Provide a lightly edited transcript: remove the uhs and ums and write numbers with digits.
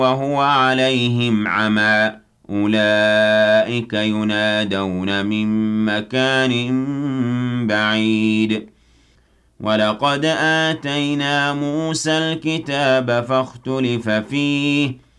وهو عليهم عمى أولئك ينادون من مكان بعيد ولقد آتينا موسى الكتاب فاختلف فيه